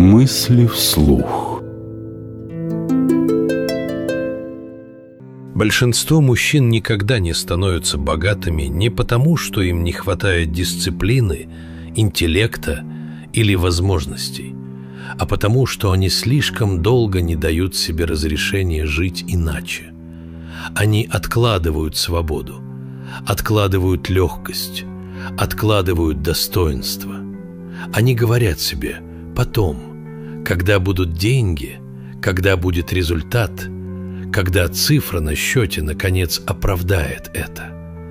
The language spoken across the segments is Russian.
Мысли вслух. Большинство мужчин никогда не становятся богатыми не потому, что им не хватает дисциплины, интеллекта или возможностей, а потому, что они слишком долго не дают себе разрешения жить иначе. Они откладывают свободу, откладывают легкость, откладывают достоинство. Они говорят себе: потом, когда будут деньги, когда будет результат, когда цифра на счете наконец оправдает это.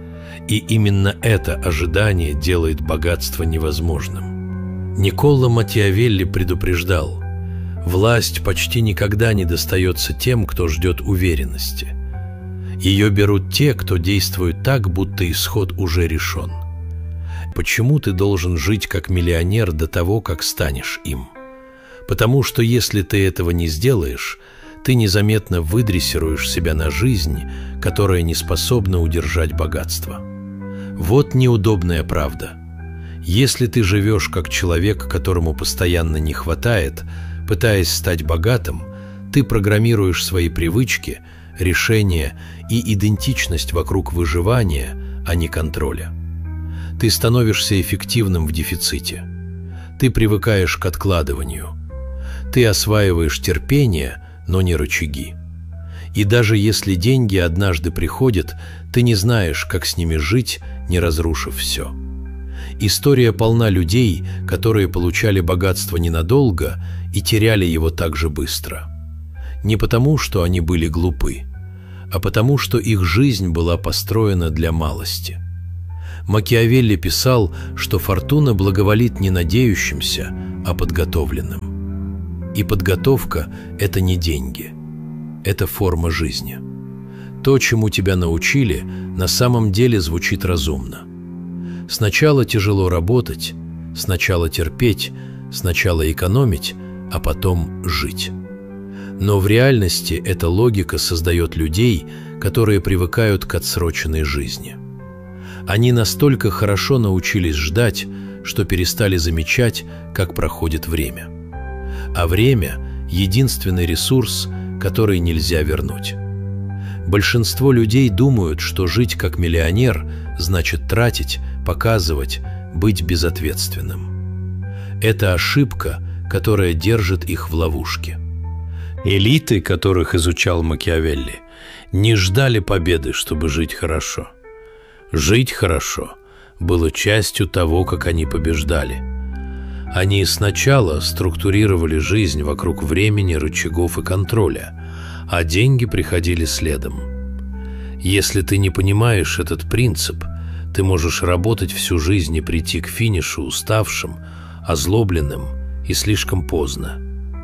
И именно это ожидание делает богатство невозможным. Никколо Макиавелли предупреждал: власть почти никогда не достается тем, кто ждет уверенности. Ее берут те, кто действует так, будто исход уже решен. Почему ты должен жить как миллионер до того, как станешь им? Потому что если ты этого не сделаешь, ты незаметно выдрессируешь себя на жизнь, которая не способна удержать богатство. Вот неудобная правда. Если ты живешь как человек, которому постоянно не хватает, пытаясь стать богатым, ты программируешь свои привычки, решения и идентичность вокруг выживания, а не контроля. Ты становишься эффективным в дефиците. Ты привыкаешь к откладыванию. Ты осваиваешь терпение, но не рычаги. И даже если деньги однажды приходят, ты не знаешь, как с ними жить, не разрушив все. История полна людей, которые получали богатство ненадолго и теряли его так же быстро. Не потому, что они были глупы, а потому, что их жизнь была построена для малости. Макиавелли писал, что фортуна благоволит не надеющимся, а подготовленным. И подготовка – это не деньги, это форма жизни. То, чему тебя научили, на самом деле звучит разумно. Сначала тяжело работать, сначала терпеть, сначала экономить, а потом жить. Но в реальности эта логика создает людей, которые привыкают к отсроченной жизни. Они настолько хорошо научились ждать, что перестали замечать, как проходит время. А время – единственный ресурс, который нельзя вернуть. Большинство людей думают, что жить как миллионер значит тратить, показывать, быть безответственным. Это ошибка, которая держит их в ловушке. Элиты, которых изучал Макиавелли, не ждали победы, чтобы жить хорошо. Жить хорошо было частью того, как они побеждали. Они сначала структурировали жизнь вокруг времени, рычагов и контроля, а деньги приходили следом. Если ты не понимаешь этот принцип, ты можешь работать всю жизнь и прийти к финишу уставшим, озлобленным и слишком поздно.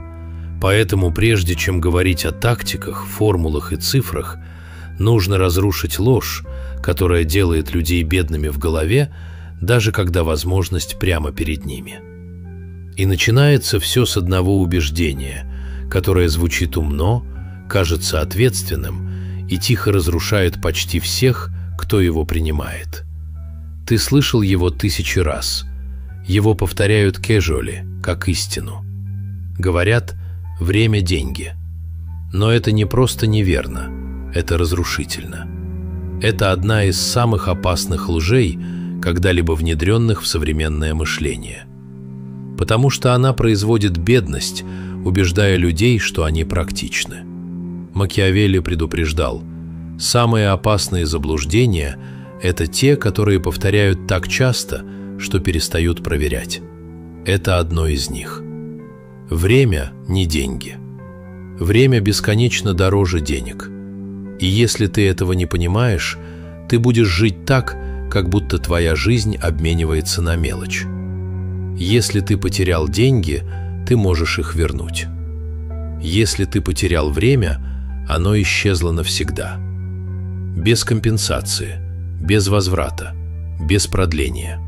Поэтому прежде чем говорить о тактиках, формулах и цифрах, нужно разрушить ложь, которая делает людей бедными в голове, даже когда возможность прямо перед ними. И начинается все с одного убеждения, которое звучит умно, кажется ответственным и тихо разрушает почти всех, кто его принимает. Ты слышал его 1000 раз. Его повторяют casually, как истину. Говорят: время – деньги. Но это не просто неверно, это разрушительно. Это одна из самых опасных лжей, когда-либо внедренных в современное мышление. Потому что она производит бедность, убеждая людей, что они практичны. Макиавелли предупреждал: самые опасные заблуждения – это те, которые повторяют так часто, что перестают проверять. Это одно из них. Время – не деньги. Время бесконечно дороже денег. И если ты этого не понимаешь, ты будешь жить так, как будто твоя жизнь обменивается на мелочь. Если ты потерял деньги, ты можешь их вернуть. Если ты потерял время, оно исчезло навсегда. Без компенсации, без возврата, без продления.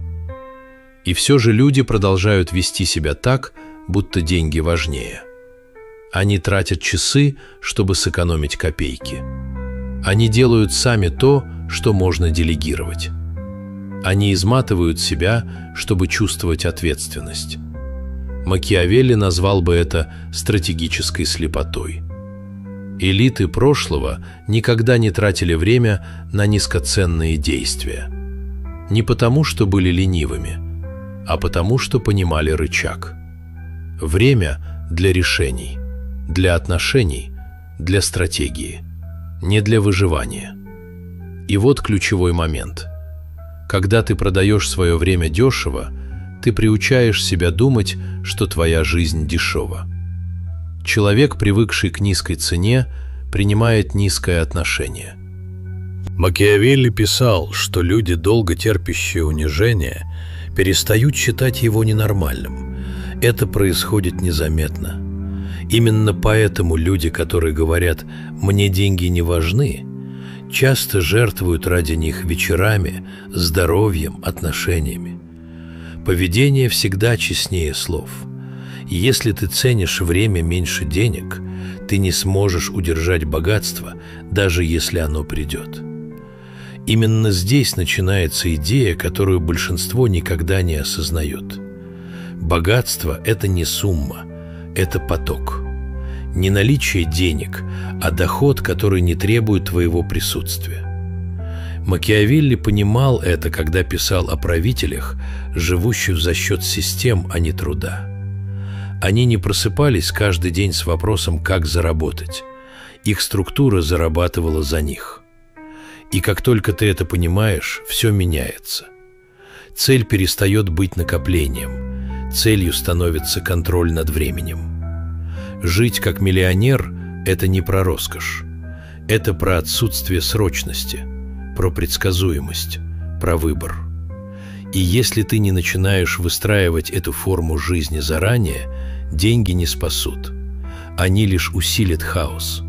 И все же люди продолжают вести себя так, будто деньги важнее. Они тратят часы, чтобы сэкономить копейки. Они делают сами то, что можно делегировать. Они изматывают себя, чтобы чувствовать ответственность. Макиавелли назвал бы это стратегической слепотой. Элиты прошлого никогда не тратили время на низкоценные действия. Не потому, что были ленивыми, а потому, что понимали рычаг. Время для решений, для отношений, для стратегии, не для выживания. И вот ключевой момент. Когда ты продаешь свое время дешево, ты приучаешь себя думать, что твоя жизнь дешева. Человек, привыкший к низкой цене, принимает низкое отношение. Макиавелли писал, что люди, долго терпящие унижение, перестают считать его ненормальным. Это происходит незаметно. Именно поэтому люди, которые говорят «мне деньги не важны», часто жертвуют ради них вечерами, здоровьем, отношениями. Поведение всегда честнее слов. Если ты ценишь время меньше денег, ты не сможешь удержать богатство, даже если оно придет. Именно здесь начинается идея, которую большинство никогда не осознает. Богатство – это не сумма, это поток. Не наличие денег, а доход, который не требует твоего присутствия. Макиавелли понимал это, когда писал о правителях, живущих за счет систем, а не труда. Они не просыпались каждый день с вопросом, как заработать. Их структура зарабатывала за них. И как только ты это понимаешь, все меняется. Цель перестает быть накоплением. Целью становится контроль над временем. Жить как миллионер – это не про роскошь. Это про отсутствие срочности, про предсказуемость, про выбор. И если ты не начинаешь выстраивать эту форму жизни заранее, деньги не спасут. Они лишь усилят хаос.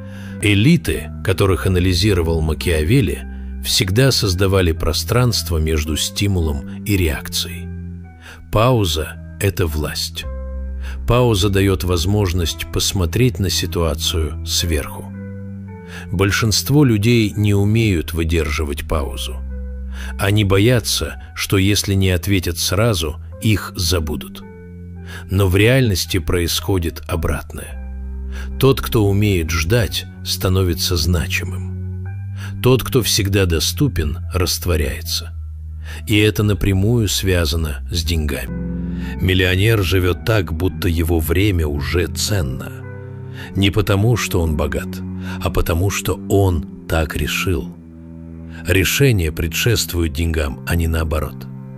Элиты, которых анализировал Макиавелли, всегда создавали пространство между стимулом и реакцией. Пауза – это власть. Пауза дает возможность посмотреть на ситуацию сверху. Большинство людей не умеют выдерживать паузу. Они боятся, что если не ответят сразу, их забудут. Но в реальности происходит обратное. Тот, кто умеет ждать, становится значимым. Тот, кто всегда доступен, растворяется. И это напрямую связано с деньгами. Миллионер живет так, будто его время уже ценно. Не потому, что он богат, а потому, что он так решил. Решение предшествует деньгам, а не наоборот.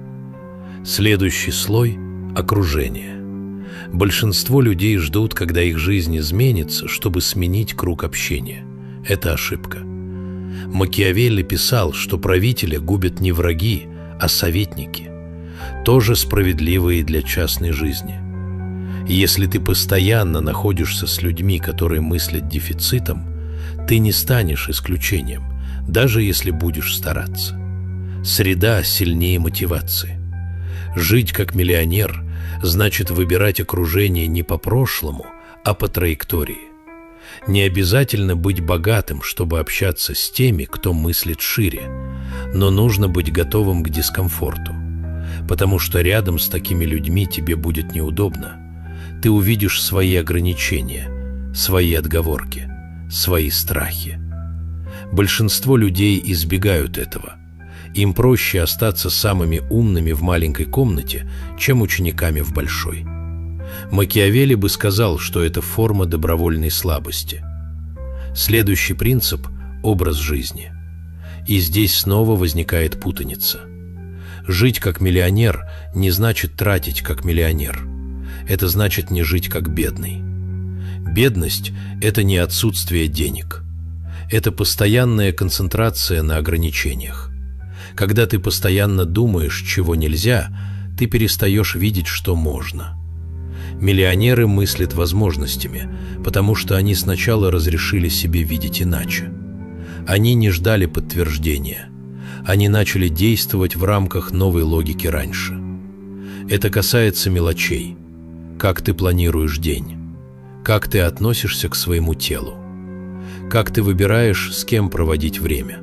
Следующий слой – окружение. Большинство людей ждут, когда их жизнь изменится, чтобы сменить круг общения. Это ошибка. Макиавелли писал, что правителя губят не враги, а советники. Тоже справедливо и для частной жизни. Если ты постоянно находишься с людьми, которые мыслят дефицитом, ты не станешь исключением, даже если будешь стараться. Среда сильнее мотивации. Жить как миллионер значит выбирать окружение не по прошлому, а по траектории. Не обязательно быть богатым, чтобы общаться с теми, кто мыслит шире, но нужно быть готовым к дискомфорту, потому что рядом с такими людьми тебе будет неудобно. Ты увидишь свои ограничения, свои отговорки, свои страхи. Большинство людей избегают этого. Им проще остаться самыми умными в маленькой комнате, чем учениками в большой. Макиавелли бы сказал, что это форма добровольной слабости. Следующий принцип – образ жизни. И здесь снова возникает путаница. Жить как миллионер не значит тратить как миллионер. Это значит не жить как бедный. Бедность – это не отсутствие денег. Это постоянная концентрация на ограничениях. Когда ты постоянно думаешь, чего нельзя, ты перестаешь видеть, что можно. Миллионеры мыслят возможностями, потому что они сначала разрешили себе видеть иначе. Они не ждали подтверждения. Они начали действовать в рамках новой логики раньше. Это касается мелочей. Как ты планируешь день? Как ты относишься к своему телу? Как ты выбираешь, с кем проводить время?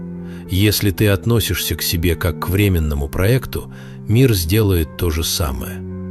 Если ты относишься к себе как к временному проекту, мир сделает то же самое.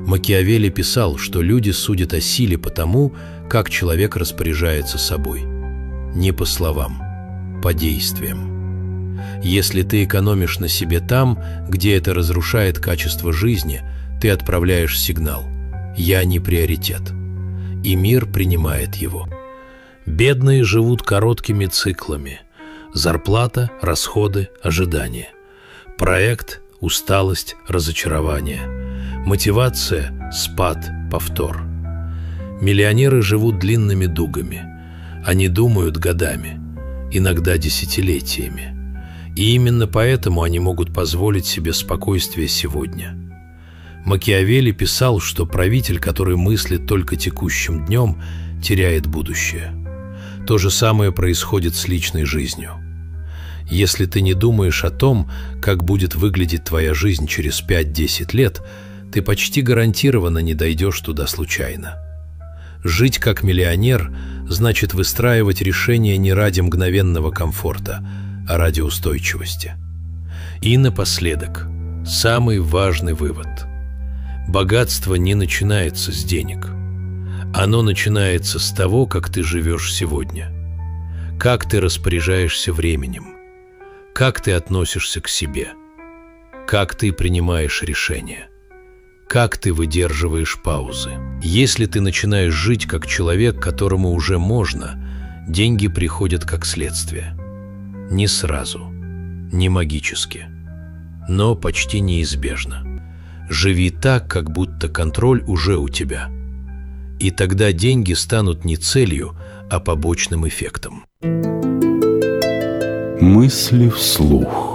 Макиавелли писал, что люди судят о силе по тому, как человек распоряжается собой. Не по словам, по действиям. Если ты экономишь на себе там, где это разрушает качество жизни, ты отправляешь сигнал «Я не приоритет», и мир принимает его. Бедные живут короткими циклами. Зарплата, расходы, ожидания. Проект, усталость, разочарование. Мотивация, спад, повтор. Миллионеры живут длинными дугами. Они думают годами, иногда десятилетиями. И именно поэтому они могут позволить себе спокойствие сегодня. Макиавелли писал, что правитель, который мыслит только текущим днем, теряет будущее. То же самое происходит с личной жизнью. Если ты не думаешь о том, как будет выглядеть твоя жизнь через 5-10 лет, ты почти гарантированно не дойдешь туда случайно. Жить как миллионер значит выстраивать решения не ради мгновенного комфорта, а ради устойчивости. И напоследок, самый важный вывод. Богатство не начинается с денег. Оно начинается с того, как ты живешь сегодня. Как ты распоряжаешься временем. Как ты относишься к себе. Как ты принимаешь решения. Как ты выдерживаешь паузы. Если ты начинаешь жить как человек, которому уже можно, деньги приходят как следствие. Не сразу, не магически, но почти неизбежно. Живи так, как будто контроль уже у тебя. И тогда деньги станут не целью, а побочным эффектом. Мысли вслух.